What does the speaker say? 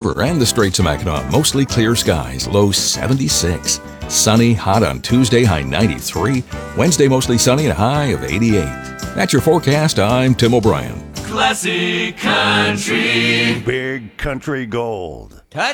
River and the Straits of Mackinac, mostly clear skies, low 76. Sunny, hot on Tuesday, high 93. Wednesday, mostly sunny and a high of 88. That's your forecast. I'm Tim O'Brien. Classic Country. Big Country Gold.